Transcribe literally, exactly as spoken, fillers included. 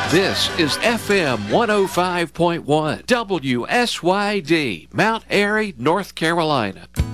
This is F M one oh five point one W S Y D, Mount Airy, North Carolina.